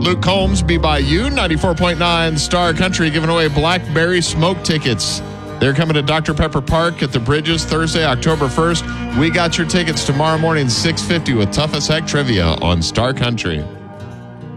Luke Combs, Be By You, 94.9 Star Country, giving away Blackberry Smoke tickets. They're coming to Dr. Pepper Park at the Bridges Thursday, October 1st. We got your tickets tomorrow morning, 6:50 with Tough as Heck Trivia on Star Country.